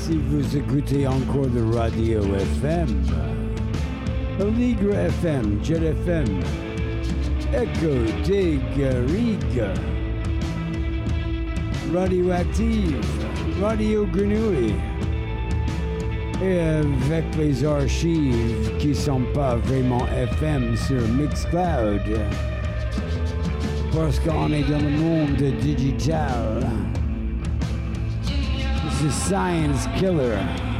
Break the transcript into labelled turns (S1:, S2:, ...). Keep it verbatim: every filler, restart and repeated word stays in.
S1: Si vous écoutez encore de Radio F M, Ligre F M, Jet F M, Echo, Dig, Rig, Radioactive, Radio Grenouille, et avec les archives qui sont pas vraiment F M sur Mixcloud, parce qu'on est dans le monde digital. C'est Science Killer.